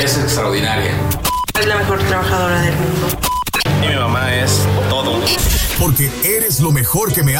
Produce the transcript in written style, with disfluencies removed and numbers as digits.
es extraordinaria. Es la mejor trabajadora del mundo. Y mi mamá es todo. Porque eres lo mejor que me